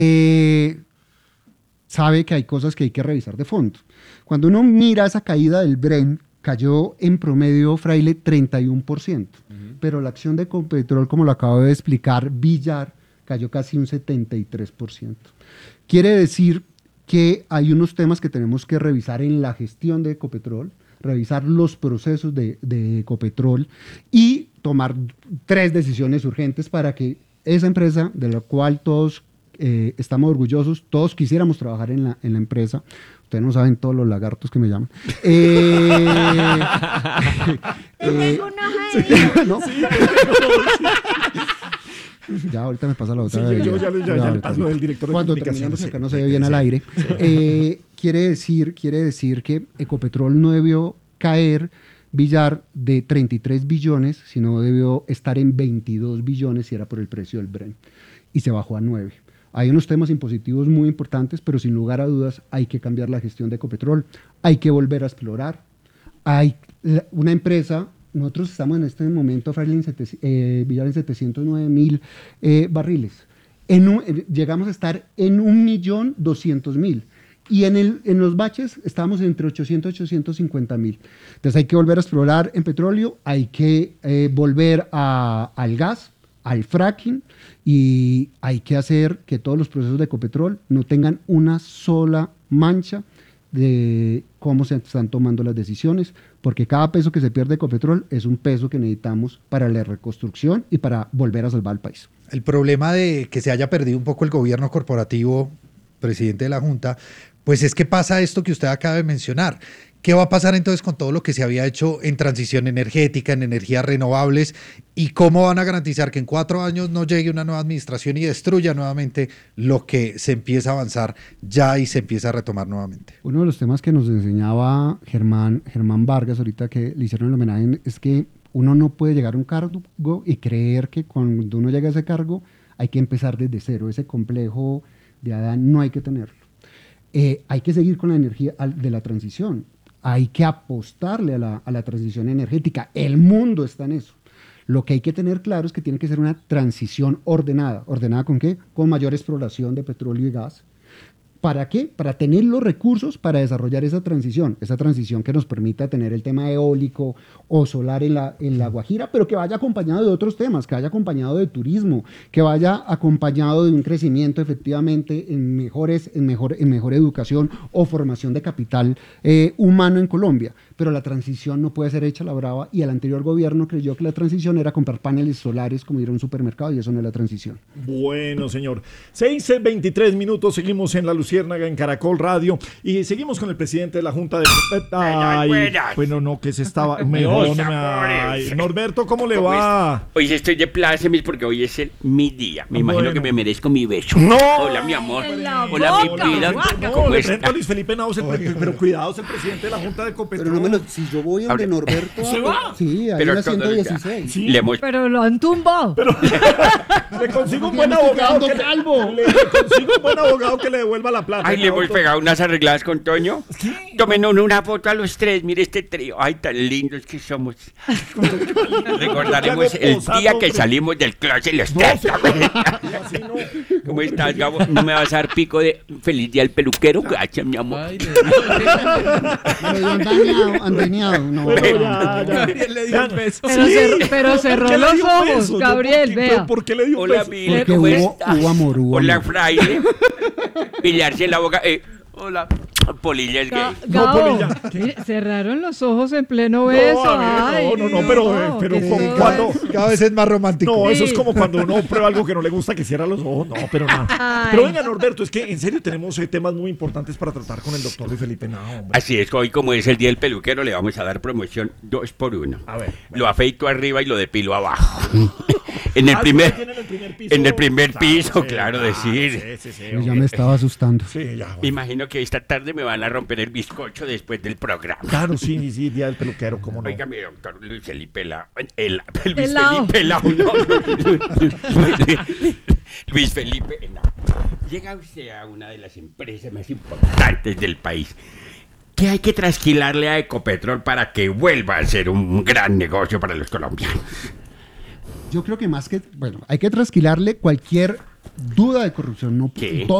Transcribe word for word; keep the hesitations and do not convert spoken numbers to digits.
eh, sabe que hay cosas que hay que revisar de fondo. Cuando uno mira esa caída del Brent, cayó en promedio, Fraile, treinta y uno por ciento, uh-huh. Pero la acción de Ecopetrol, como lo acabo de explicar, Villar, cayó casi un setenta y tres por ciento. Quiere decir que hay unos temas que tenemos que revisar en la gestión de Ecopetrol, revisar los procesos de, de Ecopetrol y tomar tres decisiones urgentes para que esa empresa, de la cual todos eh, estamos orgullosos, todos quisiéramos trabajar en la, en la empresa. Ustedes no saben todos los lagartos que me llaman. Eh, eh, ¿no? Ya, ahorita me pasa la otra. Sí, vez, yo ya, ya, ya, ya, ya paso del director de Cuando comunicaciones. terminamos acá no se ve bien al aire. Eh, quiere, decir, quiere decir que Ecopetrol no debió caer, Villar, de treinta y tres billones, sino debió estar en veintidós billones si era por el precio del Brent. Y se bajó a nueve. Hay unos temas impositivos muy importantes, pero sin lugar a dudas hay que cambiar la gestión de Ecopetrol, hay que volver a explorar. Hay una empresa, nosotros estamos en este momento, Fraile, eh, Villar, en setecientos nueve mil eh, barriles. En un, eh, llegamos a estar en un millón doscientos mil. Y en, el, en los baches estábamos entre ochocientos y ochocientos cincuenta mil. Entonces hay que volver a explorar en petróleo, hay que eh, volver a, al gas, al fracking, y hay que hacer que todos los procesos de Ecopetrol no tengan una sola mancha de cómo se están tomando las decisiones, porque cada peso que se pierde de Ecopetrol es un peso que necesitamos para la reconstrucción y para volver a salvar el país. El problema de que se haya perdido un poco el gobierno corporativo, presidente de la Junta, pues es que pasa esto que usted acaba de mencionar. ¿Qué va a pasar entonces con todo lo que se había hecho en transición energética, en energías renovables? ¿Y cómo van a garantizar que en cuatro años no llegue una nueva administración y destruya nuevamente lo que se empieza a avanzar ya y se empieza a retomar nuevamente? Uno de los temas que nos enseñaba Germán, Germán Vargas, ahorita que le hicieron el homenaje, es que uno no puede llegar a un cargo y creer que cuando uno llega a ese cargo hay que empezar desde cero. Ese complejo de Adán no hay que tenerlo. Eh, hay que seguir con la energía de la transición. Hay que apostarle a la, a la transición energética. El mundo está en eso. Lo que hay que tener claro es que tiene que ser una transición ordenada. ¿Ordenada con qué? Con mayor exploración de petróleo y gas. ¿Para qué? Para tener los recursos para desarrollar esa transición, esa transición que nos permita tener el tema eólico o solar en la, en la Guajira, pero que vaya acompañado de otros temas, que vaya acompañado de turismo, que vaya acompañado de un crecimiento efectivamente en, mejores, en, mejor, en mejor educación o formación de capital eh, humano en Colombia. Pero la transición no puede ser hecha a la brava, y el anterior gobierno creyó que la transición era comprar paneles solares como ir a un supermercado, y eso no es la transición. Bueno, señor. seis veintitrés minutos, seguimos en La Luciérnaga, en Caracol Radio, y seguimos con el presidente de la Junta de... Ay, bueno, no, que se estaba... Mejor, no me... Ay, Norberto, ¿cómo le va? Hoy estoy de plácemes porque hoy es el, mi día. Me imagino bueno. que me merezco mi beso. ¡No! Hola, mi amor. Hola, Hola, mi boca. vida. No, ¿Cómo le está? presento a Luis Felipe Naos, el pre- pero cuidado, es el presidente de la Junta de Ecopetrol. Pero no me lo, si yo voy donde Norberto... ¿Se va? Sí, ahí Pero en la todo- ciento dieciséis. Sí. Le hemos... Pero lo han tumbado. Pero le consigo un buen Ya me estoy abogado quedando que le, calvo. le, le consigo un buen abogado que le devuelva la plata. Ay, le hemos pegado unas arregladas con Toño. Sí. Tomen una foto a los tres, mire este trío. Ay, tan lindos que somos. Recordaremos el día que salimos del closet los tres. Así no. ¿Cómo estás, Gabo? ¿No me vas a dar pico de feliz día al peluquero? Gracias, mi amor. Me lo han dañado, han dañado. No, Pero no, ya, no. ya. Gabriel le dio un beso. Pero, Sí. cerró, pero ¿Por cerró qué le los dio un ojos, beso? ¿Yo Gabriel, por qué- vea. ¿Por qué le dio un Hola, beso? Vile, Porque ¿cómo hubo, estás? hubo amor, hubo Hola, amor. fraile. Pillarse en la boca. Eh, hola. Polilla es Ga- gay. No, Gabo, Polilla. mire, cerraron los ojos en pleno beso. a ver, Ay, no, no, no, pero, eh, pero que con eso- cuando... Cada vez es más romántico. No, eso es Sí. como cuando uno prueba algo que no le gusta, que cierra los ojos. No, pero nada. Ay. Pero venga, Norberto, es que en serio tenemos eh, temas muy importantes para tratar con el doctor Luis Felipe Nao, hombre. Así es, hoy como es el día del peluquero, le vamos a dar promoción dos por uno. A ver, Lo afeito arriba y lo depilo abajo. en el Ah, primer, ¿usted tiene en el primer piso? en el primer piso, sí, claro, decir. Sí, sí, sí. Yo ya me estaba asustando. Sí, ya. Me bueno. imagino que esta tarde me van a romper el bizcocho después del programa. Claro, sí, sí, día del peluquero, cómo no. Oiga, mi doctor Luis Felipe Lao. El, el Luis Helao. Felipe Lao, no. Luis Felipe Lao. Llega usted a una de las empresas más importantes del país. ¿Qué hay que trasquilarle a Ecopetrol para que vuelva a ser un gran negocio para los colombianos? Yo creo que más que, bueno, hay que trasquilarle cualquier duda de corrupción. No, ¿Qué?